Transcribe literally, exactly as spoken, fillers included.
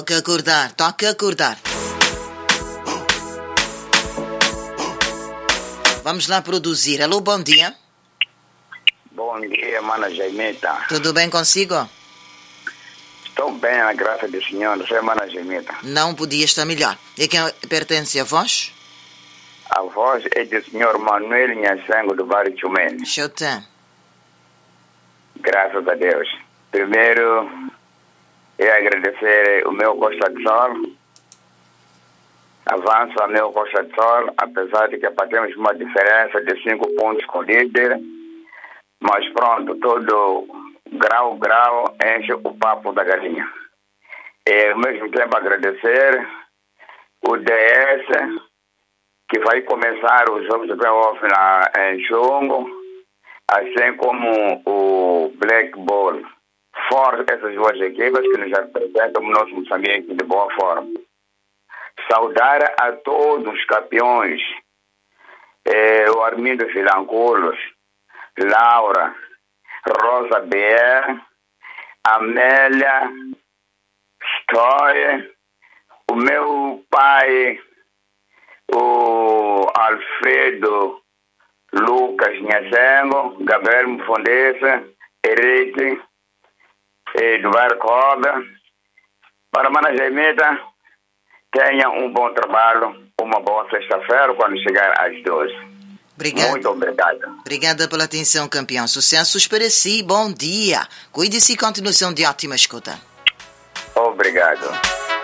Toca acordar, toca acordar. Vamos lá produzir. Alô, bom dia. Bom dia, mana Jaimeta. Tudo bem consigo? Estou bem, na graça do Senhor. Você é mana Jaimeta. Não podia estar melhor. E quem pertence a vós? A voz é do senhor Manuel Nhacengo do bairro Chumene. Chotã. Graças a Deus. Primeiro, eu agradecer o meu Costa de Sol. Avança meu Costa de Sol, apesar de que temos uma diferença de cinco pontos com o líder. Mas pronto, todo grau, grau enche o papo da galinha. E ao mesmo tempo agradecer o D S, que vai começar os jogos de playoff lá em Chongo, assim como o Black Ball. Fora essas duas equipes que nos apresentam o nosso Moçambique de boa forma. Saudar a todos os campeões, eh, o Armindo Filanculos, Laura, Rosa Bier, Amélia, Stoy, o meu pai, o Alfredo Lucas Nhacengo, Gabriel Mfondesa, Eric, Eduardo Coba. Para a mana Jaimeta, tenha um bom trabalho, uma boa sexta-feira quando chegar às doze. Obrigada. Muito obrigado. Obrigada pela atenção, campeão. Sucessos para si. Bom dia. Cuide-se e continuação de ótima escuta. Obrigado.